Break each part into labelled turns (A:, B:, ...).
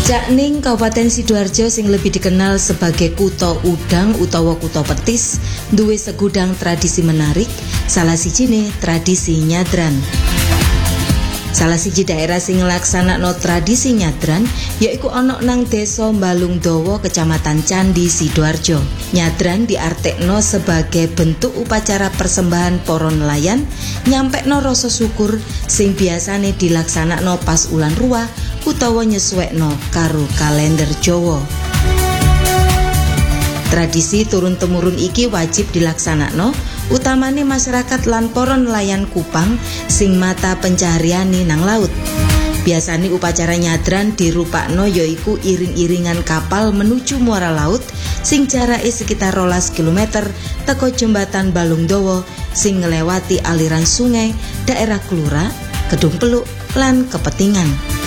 A: Cakning Kabupaten Sidoarjo sing lebih dikenal sebagai Kutha Udang utawa Kutha Petis duwe segudang tradisi menarik, salah sijine tradisi nyadran. Salah siji daerah sing nglaksanakno tradisi nyadran yaiku ana nang Desa Balungdawa, Kecamatan Candi, Sidoarjo. Nyadran diartekno sebagai bentuk upacara persembahan para nelayan nyampekno rasa syukur sing biasane dilaksanakno pas ulan ruah utawa nyesuwekno karo kalender Jawa. Tradisi turun-temurun iki wajib dilaksanakno utamane masyarakat lan para nelayan Kupang sing mata pencahariane nang laut. Biasane upacara nyadran dirupakno yaiku iring-iringan kapal menuju muara laut sing jarake sekitar 12 km teko jembatan Balungdawa sing ngelewati aliran sungai daerah Klura, Kedung Peluk lan Kepetingan.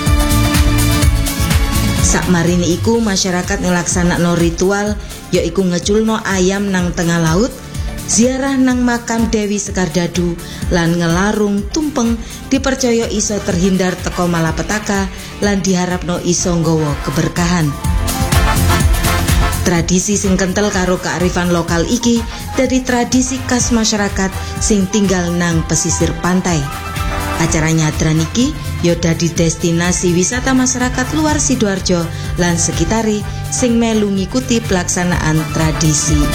A: Sakmarine iku masyarakat nglaksanakno ritual yaiku ngeculno ayam nang tengah laut, ziarah nang makam Dewi Sekardadu lan ngelarung tumpeng dipercaya iso terhindar teko malapetaka lan diharapno iso nggawa keberkahan. Tradisi sing kentel karo kearifan lokal iki dadi tradisi khas masyarakat sing tinggal nang pesisir pantai. Acara nyadran iki ya dadi destinasi wisata masyarakat luar Sidoarjo lan sekitare sing melu ngikuti pelaksanaan tradisi